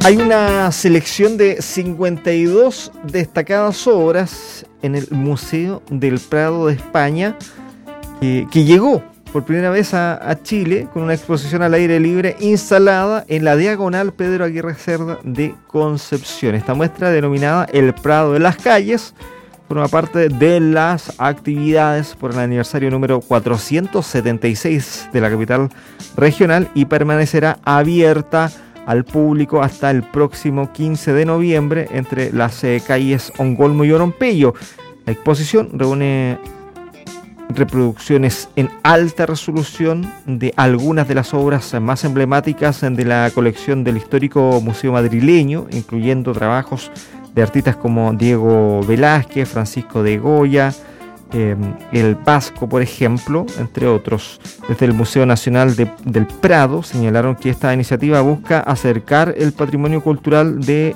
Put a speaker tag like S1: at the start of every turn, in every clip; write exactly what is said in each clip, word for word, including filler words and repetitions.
S1: Hay una selección de cincuenta y dos destacadas obras en el Museo del Prado de España que, que llegó por primera vez a, a Chile con una exposición al aire libre instalada en la Diagonal Pedro Aguirre Cerda de Concepción. Esta muestra, denominada El Prado de las Calles, forma parte de las actividades por el aniversario número cuatrocientos setenta y seis de la capital regional y permanecerá abierta al público hasta el próximo quince de noviembre entre las eh, calles Ongolmo y Orompeyo. La exposición reúne reproducciones en alta resolución de algunas de las obras más emblemáticas de la colección del histórico Museo Madrileño, incluyendo trabajos de artistas como Diego Velázquez, Francisco de Goya, eh, el Vasco, por ejemplo, entre otros. Desde el Museo Nacional de, del Prado señalaron que esta iniciativa busca acercar el patrimonio cultural de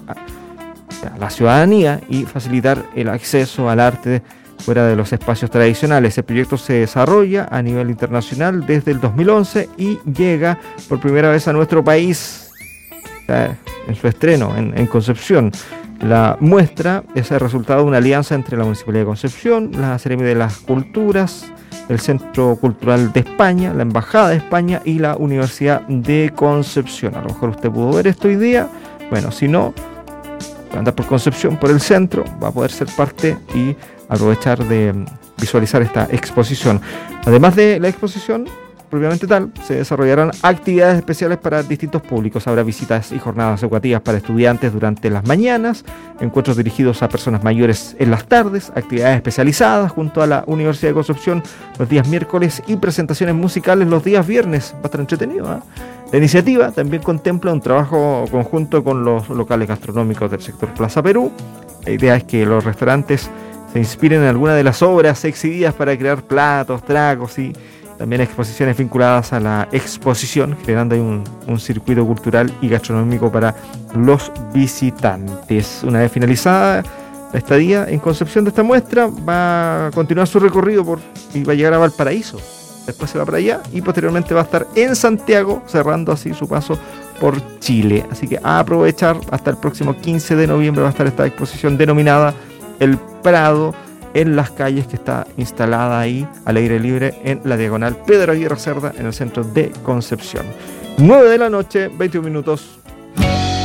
S1: a la ciudadanía y facilitar el acceso al arte fuera de los espacios tradicionales. El proyecto se desarrolla a nivel internacional desde el dos mil once y llega por primera vez a nuestro país, o sea, en su estreno en, en Concepción. La muestra es el resultado de una alianza entre la Municipalidad de Concepción, la Seremi de las Culturas, el Centro Cultural de España, la Embajada de España y la Universidad de Concepción. A lo mejor usted pudo ver esto hoy día. Bueno, si no, andar por Concepción, por el centro, va a poder ser parte y aprovechar de visualizar esta exposición. Además de la exposición propiamente tal, se desarrollarán actividades especiales para distintos públicos. Habrá visitas y jornadas educativas para estudiantes durante las mañanas, encuentros dirigidos a personas mayores en las tardes, actividades especializadas junto a la Universidad de Concepción los días miércoles y presentaciones musicales los días viernes. Va a estar entretenido, ¿eh? La iniciativa también contempla un trabajo conjunto con los locales gastronómicos del sector Plaza Perú. La idea es que los restaurantes se inspiren en alguna de las obras exhibidas para crear platos, tragos y también exposiciones vinculadas a la exposición, generando ahí un, un circuito cultural y gastronómico para los visitantes. Una vez finalizada la estadía en Concepción de esta muestra, va a continuar su recorrido por, y va a llegar a Valparaíso. Después se va para allá y posteriormente va a estar en Santiago, cerrando así su paso por Chile. Así que a aprovechar, hasta el próximo quince de noviembre va a estar esta exposición denominada El Prado en las Calles, que está instalada ahí al aire libre en la Diagonal Pedro Aguirre Cerda, en el centro de Concepción. nueve de la noche, veintiún minutos.